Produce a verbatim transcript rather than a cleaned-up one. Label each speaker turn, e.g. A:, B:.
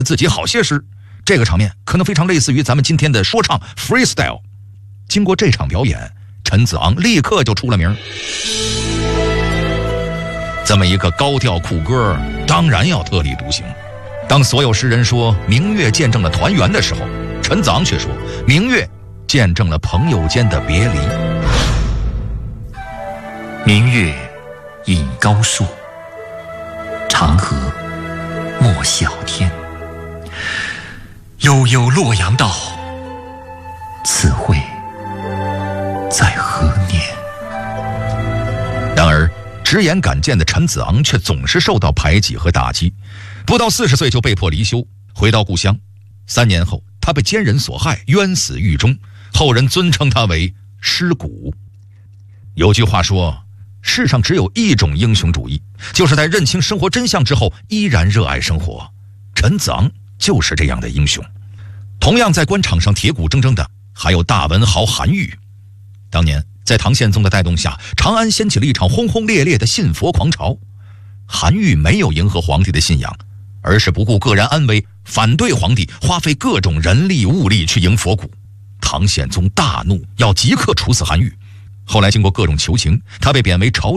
A: 自己好些时。这个场面可能非常类似于咱们今天的说唱 freestyle。经过这场表演，陈子昂立刻就出了名。这么一个高调酷歌，当然要特立独行。当所有诗人说明月见证了团圆的时候，陈子昂却说明月见证了朋友间的别离。
B: 明月隐高树，长河没小天。悠悠洛阳道，此会在何年？
A: 然而直言敢谏的陈子昂却总是受到排挤和打击，不到四十岁就被迫离休，回到故乡。三年后，他被奸人所害，冤死狱中，后人尊称他为尸骨。有句话说，世上只有一种英雄主义，就是在认清生活真相之后依然热爱生活。陈子昂就是这样的英雄。同样在官场上铁骨铮铮的还有大文豪韩愈。当年在唐宪宗的带动下，长安掀起了一场轰轰烈烈的信佛狂潮。韩愈没有迎合皇帝的信仰，而是不顾个人安危，反对皇帝花费各种人力物力去迎佛骨。唐宪宗大怒，要即刻处死韩愈。后来经过各种求情，他被贬为朝